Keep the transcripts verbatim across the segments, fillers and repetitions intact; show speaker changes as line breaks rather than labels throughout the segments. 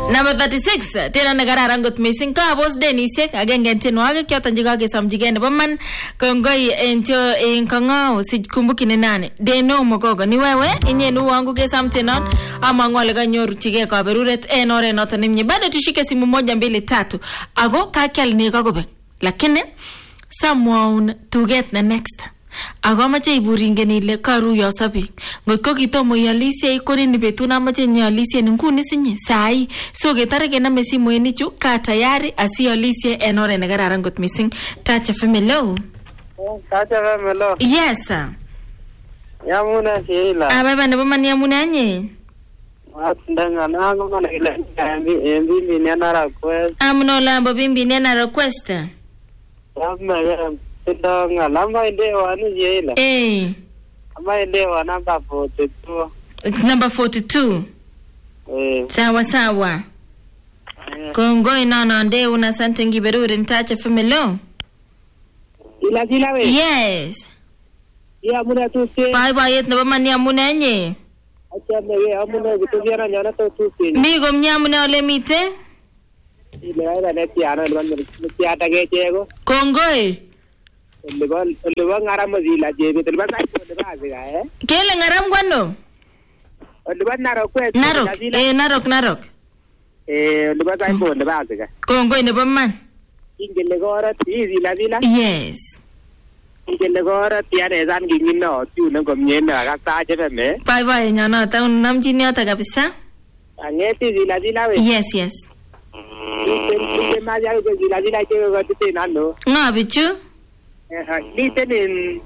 Number thirty-six, tena nagararan got missing ka boss Denisiek agenge tenwage kyota njiga ke samjige ne baman kongoi enjo en kangao sikumbuki ne nane de no mogogo ni wewe inye nu wangu ke samtenon ama ngwale ganyoru tige ka beruret en ore nota nimnye bado tushike simu moja mbili tatu ago kakel ni kagobe lakini someone to get the next ago mache iburingen ile karu yosabi ngotko kitomo yalisie ikoni ni betuna mache nyalisie nguni sinye sai so getarege na mesimu enichu ka tayari asiyalisie enore ne gararan got missing touch family
touch family
yes sir
yamuna sila
ababa ne bamani yamuna anye
atndanga nango mana ile ambi ambi minena request
amno lambo bimbi nena request
amma ya Tendanga lamba ndewa ni yela.
Eh.
Ama ndewa number forty-two.
Number forty-two.
Eh.
Sawa sawa.
Eh.
Kongo inana ndewa una sante ngiberure ntache family.
Ila jila we.
Yes.
Ya muna tu se.
Bye bye yet na bamani amuna nye.
Acha mewe amuna bitubiana nyana to tu se.
Migo mnyamuna ole mite.
Ile ala ne piano ndo piata gechego.
Kongo e.
Leban leban ngaram zila jebe leban sai ko leban ziga eh
kele ngaram gwano
leban narok ko
narok eh narok narok
eh leban sai ko leban ziga
kongo ne bamman
ingele gora ti zila zila
yes
ingele gora ti ane zan gingino tu na gomnyena ka ta jebe me
bye bye nyana ta namjini ata kabisa
angeti zila zila we
yes yes
ite ma ya ko zila zila ke ko ti nando
ngabichu
eh listen in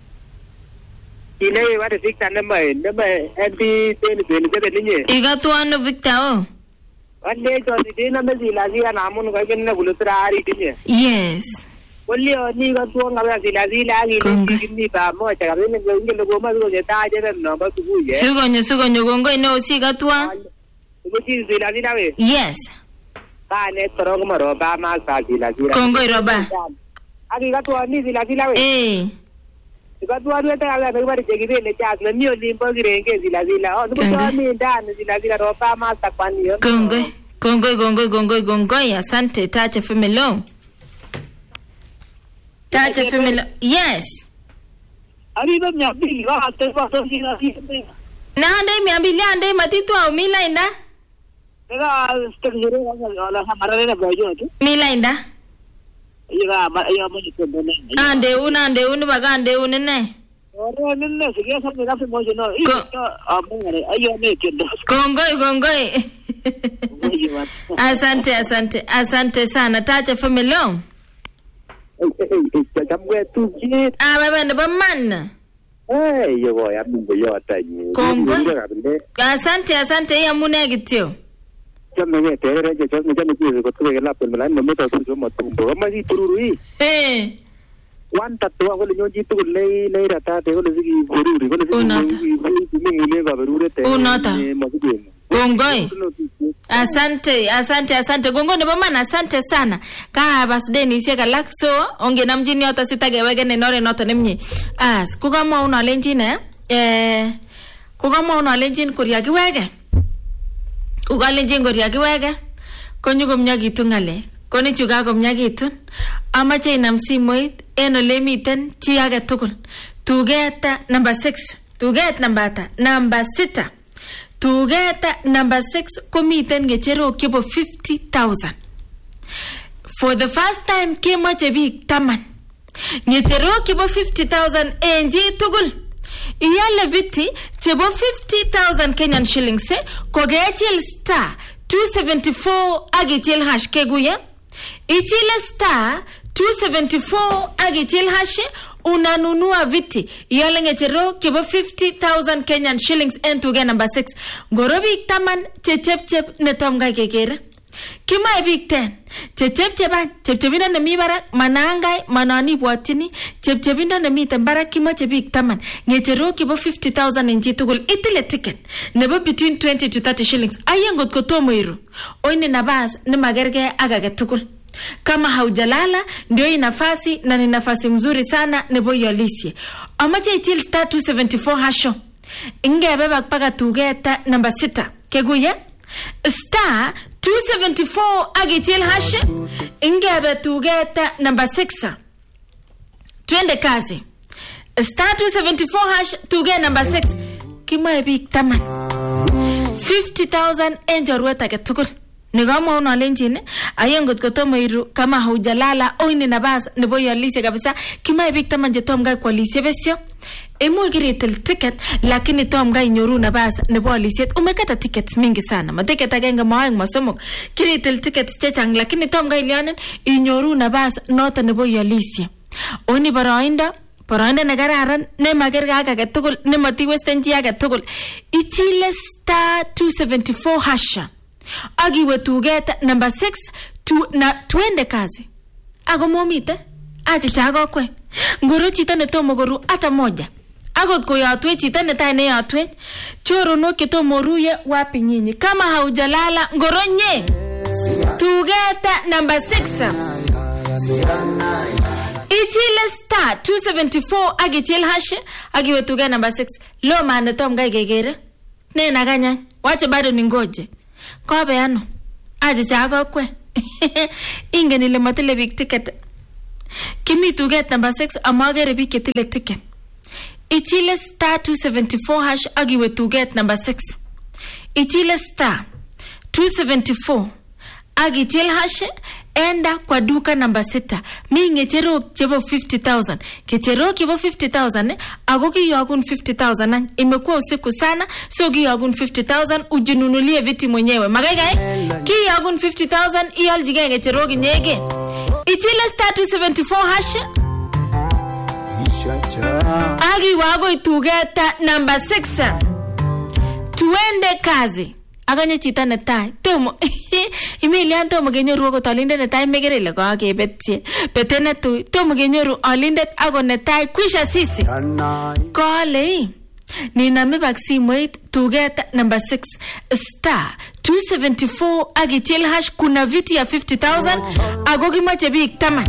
ile wa de Victor number number M P ten twenty-seven ninye
igatuano Victor
alle jo de na me zila zila namun ko ke na bulutra ari tinye
yes
Oli ni ga tuwa nga zila zila gi ni ba mo cha ga ni ngelo go ma go ta je no ba tu ye
sugonyo sugonyo gongo no sigatwa
go si zila zila we
yes
ba ne toro go maro ba ma sa zila zila
kongo roba
Agi ga tuwa ni zila zila we
eh
ga tuwa ni ta ga ba ri jegi le cha na mi oli mbo girenge zila zila o no tuwa ni ndan zila zila ro ba ma sa kwani yo
kongo kongo kongo kongo kongo asante tache family tache family yes
Ari ba nya bi ga te ba so zila zila
na ande mi ambili ande matitu au mila inda
ga stegere ga la hamara ne ba yo tu
mila inda
Iga ma ya mo ko bone.
Ande una ande una baga ande una ne.
Oro nenne sige sa me gafe mo jono. Ito amore ayo me kendo.
Kongoi kongoi. Asante asante asante sana tacha family.
Eh eh jamwe tu ji.
Ah baba ndo bamana.
Eh yo ya mungu yo atanyi.
Kongoi. Asante asante ya munegitio.
Jamme ne tere je jamme jamme ji ko tuwe la pel mala no meta tu mo tumbo ma ji tururi
eh
wan ta to ko le nyoji tu le le rata te ko le ji bururi ko le ji mungu le ga burure te
unata
mo ji
gongoi asante asante asante gongo ne bamana asante sana ka basdeni sieka lakso onge namjini ota sitage wege ne nore nota nemnye as kugama una lenjine eh kugama una lenjin kuriagi wege Ugale jengo riagi wega konyugo mnyagitu ngale koni chugago mnyagitu amache inamsimoit eno lemiten chi age tugul tugeta number six tuget number ta number six tugeta number six komiten ngechero kibo fifty thousand for the first time kemache bik taman ngechero kibo fifty thousand enji tugul Iyale viti chebo fifty thousand Kenyan shillings eh kogechil star two seventy-four agitil hash keguye ichile star two seventy-four agitil hash unanunua viti iyale ngechero kibo fifty thousand Kenyan shillings entuge number six ngorobi taman chechep chep netomga kekere Kima big ten. Chep cheba chepchebinda ne mi barak manangai manani bwatini chepchebinda ne mi barak kima chebik taman ngechero kibo fifty thousand inji tugul itile ticket nebo between twenty to thirty shillings ayengot ko tomo iru oine nabas ne magerge agage tugul kama haujalala ndio hii nafasi na ni nafasi mzuri sana nebo yolisie amache ichil star two seventy-four hasho inge beba paka tugeta number six keguye star two seventy-four agitil hash ingebe tuget number six. Twende kazi. Star two seventy-four hash tuget number six. Kima big taman. fifty thousand enjorwet age tugul. Nigamo una lenjine ayengot kotomo iru kama haujalala oini nabas nebo yalise kabisa kima big taman je tom gai kwalise besyo. Emu giritel ticket lakini tom gai nyoru nabas nebo alisiet umekata tickets mingi sana. Ma ticket agenge maeng masomok giritel tickets chechang lakini tom gai lianen inyoru nabas nota nebo yalise. Oni barainda Paranda negararan ne magerga age tugul ne mati western ji age tugul ichile star two seventy-four hasha agi wetuget number six to na twende kazi ago momite aje chago kwe ngoro chita ne tomo goru ata moja agot ko yatwe chita ne tai ne yatwe choro no kitomo ruye wapi nyinyi kama haujalala ngoro nye tugeta number six ichile star two seventy-four agichil hash agi wetuga number six lo maana tom gai gegere ne naganya wache bado ningoje kobe ano aje chago kwe ingeni le matele big ticket kimi tuget number six amagere big ketile ticket ichile star two seventy-four hash agi wetuget number six ichile star two seventy-four agichil hash enda kwa duka namba sita mi ngechero chebo fifty thousand kechero kibo fifty thousand eh, ago kiyogun fifty thousand imekuwa usiku sana so kiyogun fifty thousand ujinunulie viti mwenyewe magaiga eh kiyogun fifty thousand iyaljige ngechero ginyege ichile star two seventy-four hash agi wago itugeta namba six tuende kazi aganye chita netai tomo imilian tomo genyoru ko talinde netai megere le ko akebetye betene tu tomo genyoru alindet ago netai kwisha sisi kole ni nami vaccine tuget number six star two seventy-four agitil hash kuna viti ya fifty thousand ago kimache big taman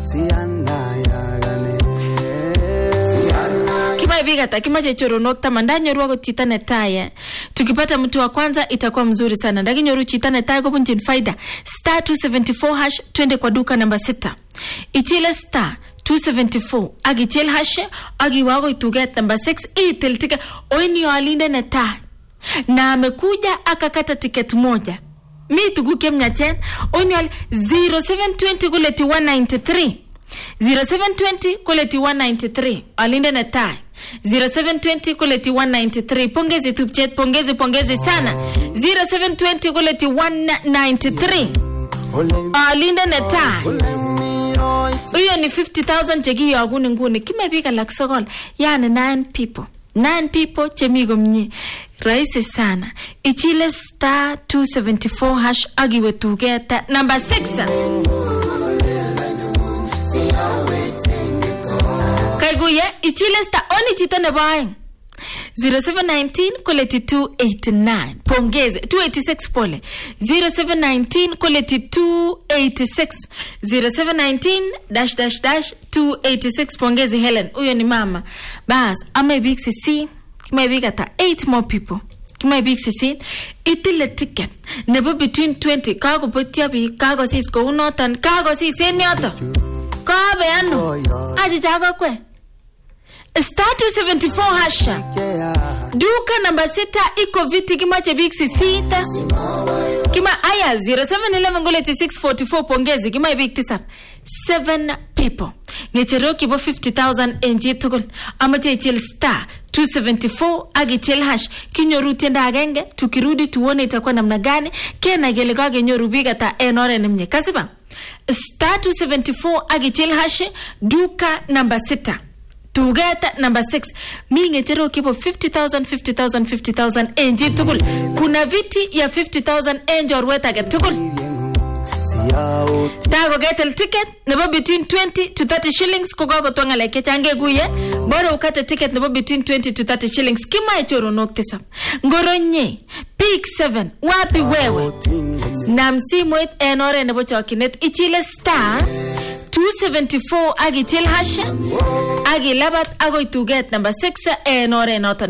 biga takimaje choro nokta mandanya ruwa chita netai tukipata mtu wa kwanza itakuwa mzuri sana ndagi nyoru chita netai ko bunjin faida star two seventy-four hash twende kwa duka namba sita ichile star two seventy-four agichel hash agi wago ituget namba six itil ticket oini alinde netai na amekuja akakata ticket moja mi tuguke mnyachen oini zero seven twenty kuleti one ninety-three zero seven twenty kuleti one ninety-three alinde netai zero seven twenty kuleti one ninety-three pongezi tupchet pongezi pongezi sana zero seven twenty kuleti one ninety-three alinde netai uyo ni fifty thousand chegi yaguni nguni kimepika laksogol yani nine people nine people chemigo mnye rahisi sana ichile star two seventy-four hash agi wetugeta number six kaiguye ichile star oni chita ne bae zero seven nineteen koleti two eighty-nine pongeze two eighty-six pole zero seven nineteen koleti two eighty-six zero seven nineteen dash dash dash two eighty-six pongeze Helen uyo ni mama bas ame big cc kima big ata eight more people kima big cc itile ticket nebo between twenty kago potia bi kago sis ko unotan kago sis enyoto kabe ano aji jago kwe star two seventy-four hasha duka namba sita iko viti kimache big sita kima aya zero seven eleven goleti six forty-four pongezi kima big tisa seven people ngechero kibo fifty thousand enji tukul amache ichil star two seventy-four agichil hash kinyoru tenda agenge tukirudi tuone itakuwa namna gani kena gele kage nyoru biga ta enore nimnye kasiba star two seventy-four agichil hash duka namba sita tugeta number six minge chero kipo fifty thousand fifty thousand fifty thousand enji tukul kuna viti ya fifty thousand enji orweta get tukul tago get el ticket nebo between twenty to thirty shillings kugogo tonga like change guye bora ukate ticket nebo between twenty to thirty shillings kima choro noktesa ngoronye pick seven wapi wewe na msimu et enore nebo chokinet ichile star two seventy-four agi til hasha agi labat ago ituget number six enore notan